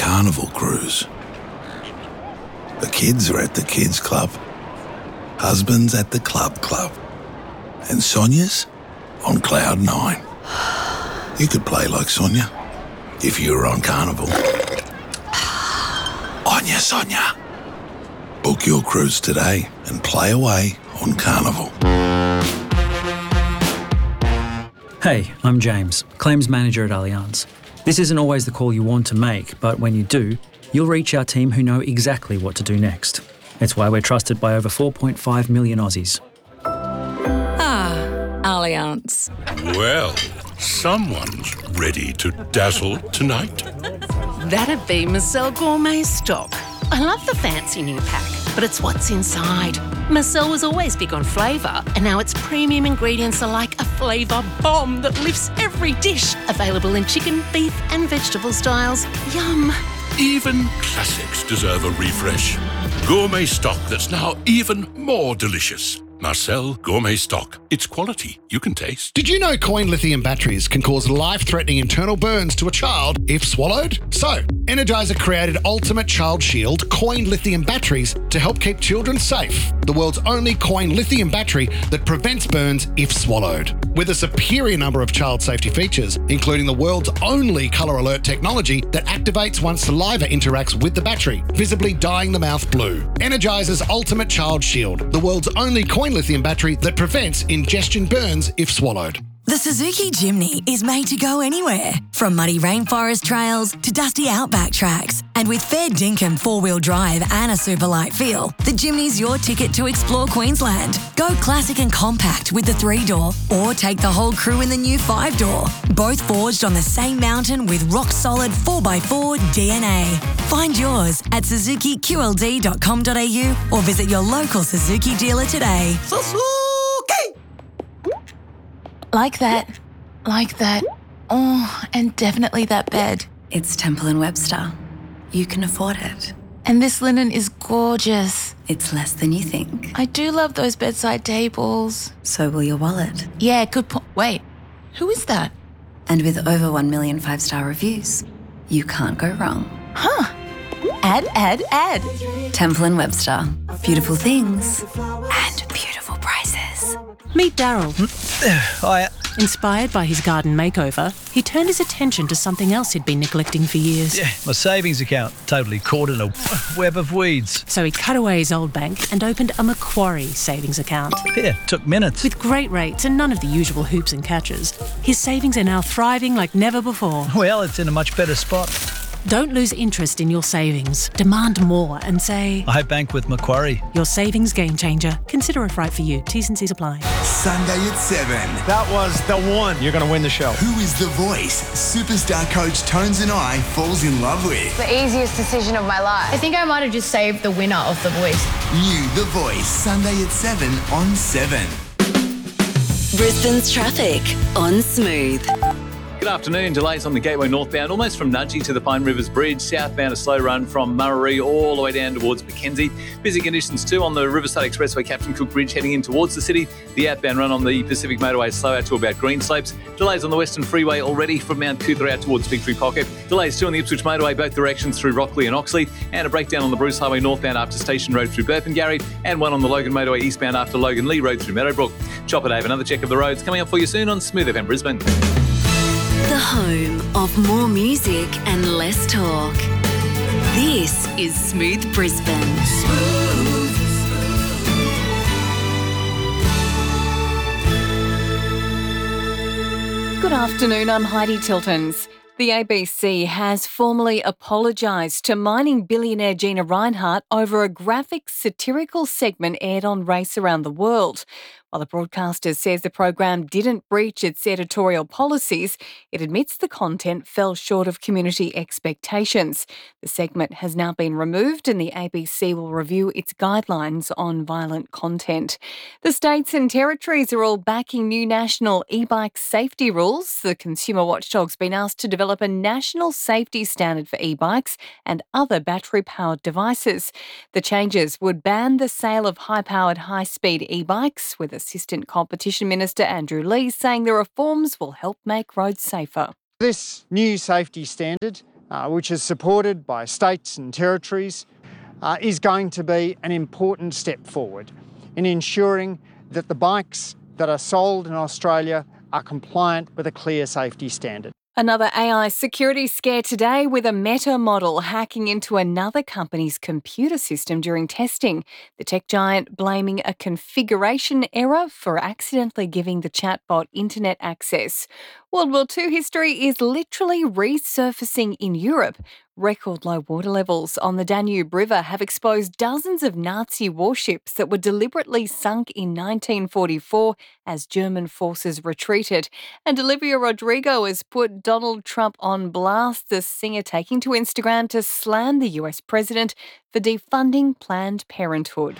Carnival Cruise. The kids are at the kids club, husband's at the club, and Sonia's on cloud nine. You could play like Sonia if you were on Carnival. On ya, Sonia. Book your cruise today and play away on Carnival. Hey, I'm James, Claims Manager at Allianz. This isn't always the call you want to make, but when you do, you'll reach our team who know exactly what to do next. It's why we're trusted by over 4.5 million Aussies. Ah, Allianz. Well, someone's ready to dazzle tonight. That'd be Marcel Gourmet Stock. I love the fancy new pack, but it's what's inside. Marcel was always big on flavour, and now its premium ingredients are like a flavour bomb that lifts every dish. Available in chicken, beef and vegetable styles. Yum. Even classics deserve a refresh. Gourmet stock that's now even more delicious. Marcel Gourmet Stock. It's quality you can taste. Did you know coin lithium batteries can cause life-threatening internal burns to a child if swallowed? So, Energizer created Ultimate Child Shield coin lithium batteries to help keep children safe. The world's only coin lithium battery that prevents burns if swallowed. With a superior number of child safety features, including the world's only colour alert technology that activates once saliva interacts with the battery, visibly dyeing the mouth blue. Energizer's Ultimate Child Shield, the world's only coin lithium battery that prevents ingestion burns if swallowed. The Suzuki Jimny is made to go anywhere, from muddy rainforest trails to dusty outback tracks. And with fair dinkum four-wheel drive and a super light feel, the Jimny's your ticket to explore Queensland. Go classic and compact with the 3-door, or take the whole crew in the new 5-door. Both forged on the same mountain with rock-solid 4x4 DNA. Find yours at suzukiqld.com.au or visit your local Suzuki dealer today. Like that. Oh, and definitely that bed. It's Temple & Webster. You can afford it. And this linen is gorgeous. It's less than you think. I do love those bedside tables. So will your wallet. Yeah, good point. Wait, who is that? And with over 1 million 5-star reviews, you can't go wrong. Huh. Ad. Temple & Webster. Beautiful things and beautiful prices. Meet Daryl. Hiya. Inspired by his garden makeover, he turned his attention to something else he'd been neglecting for years. Yeah, my savings account, totally caught in a web of weeds. So he cut away his old bank and opened a Macquarie savings account. Yeah, took minutes. With great rates and none of the usual hoops and catches, his savings are now thriving like never before. Well, it's in a much better spot. Don't lose interest in your savings. Demand more and say, I bank with Macquarie. Your savings game changer. Consider if right for you. T's and C's apply. Sunday at 7. That was the one. You're going to win the show. Who is the voice superstar coach Tones and I falls in love with? The easiest decision of my life. I think I might have just saved the winner of The Voice. You, The Voice, Sunday at 7 on 7. Brisbane's traffic on Smooth. Good afternoon. Delays on the Gateway northbound, almost from Nudgee to the Pine Rivers Bridge. Southbound, a slow run from Murray all the way down towards Mackenzie. Busy conditions too on the Riverside Expressway, Captain Cook Bridge heading in towards the city. The outbound run on the Pacific Motorway slow out to about Greenslopes. Delays on the Western Freeway already from Mount Cootha out towards Victory Pocket. Delays too on the Ipswich Motorway, both directions through Rockley and Oxley. And a breakdown on the Bruce Highway northbound after Station Road through Burpengary. And one on the Logan Motorway eastbound after Logan Lee Road through Meadowbrook. Chopper Dave, another check of the roads coming up for you soon on Smooth FM Brisbane. The home of more music and less talk. This is Smooth Brisbane. Good afternoon, I'm Heidi Tiltons. The ABC has formally apologised to mining billionaire Gina Rinehart over a graphic satirical segment aired on Race Around the World. While the broadcaster says the program didn't breach its editorial policies, it admits the content fell short of community expectations. The segment has now been removed and the ABC will review its guidelines on violent content. The states and territories are all backing new national e-bike safety rules. The Consumer Watchdog's been asked to develop a national safety standard for e-bikes and other battery-powered devices. The changes would ban the sale of high-powered, high-speed e-bikes, with Assistant Competition Minister Andrew Lee saying the reforms will help make roads safer. This new safety standard which is supported by states and territories, is going to be an important step forward in ensuring that the bikes that are sold in Australia are compliant with a clear safety standard. Another AI security scare today with a Meta model hacking into another company's computer system during testing. The tech giant blaming a configuration error for accidentally giving the chatbot internet access. World War II history is literally resurfacing in Europe. Record low water levels on the Danube River have exposed dozens of Nazi warships that were deliberately sunk in 1944 as German forces retreated. And Olivia Rodrigo has put Donald Trump on blast, the singer taking to Instagram to slam the US president for defunding Planned Parenthood.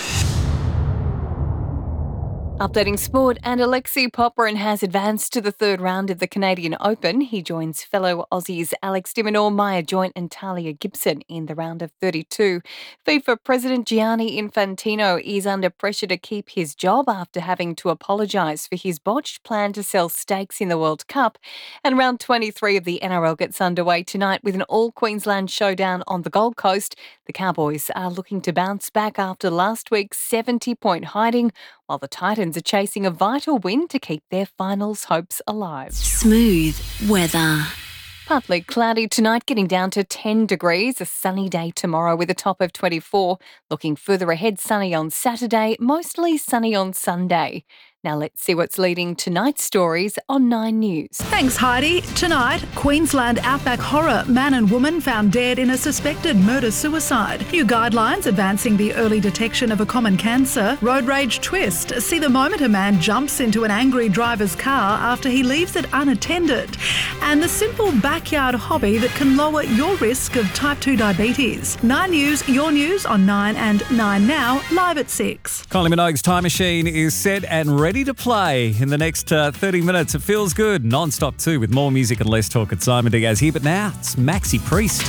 Updating sport, and Alexei Popyrin has advanced to the third round of the Canadian Open. He joins fellow Aussies Alex de Minaur, Maya Joint and Talia Gibson in the round of 32. FIFA President Gianni Infantino is under pressure to keep his job after having to apologise for his botched plan to sell stakes in the World Cup. And round 23 of the NRL gets underway tonight with an all-Queensland showdown on the Gold Coast. The Cowboys are looking to bounce back after last week's 70-point hiding, while the Titans are chasing a vital win to keep their finals hopes alive. Smooth weather. Partly cloudy tonight, getting down to 10 degrees. A sunny day tomorrow with a top of 24. Looking further ahead, sunny on Saturday, mostly sunny on Sunday. Now let's see what's leading tonight's stories on 9 News. Thanks, Heidi. Tonight, Queensland outback horror. Man and woman found dead in a suspected murder-suicide. New guidelines advancing the early detection of a common cancer. Road rage twist. See the moment a man jumps into an angry driver's car after he leaves it unattended. And the simple backyard hobby that can lower your risk of type 2 diabetes. 9 News, your news on 9 and 9 Now, live at 6. Kylie Minogue's Time Machine is set and ready to play in the next 30 minutes. It feels good, non-stop too, with more music and less talk at Simon Diaz here. But now it's Maxi Priest.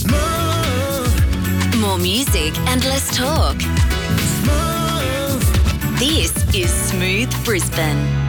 More music and less talk. This is Smooth Brisbane.